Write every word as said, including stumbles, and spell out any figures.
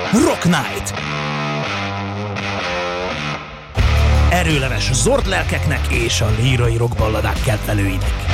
Rock Night. Erőleves zord lelkeknek és a lírai rockballadák kedvelőinek.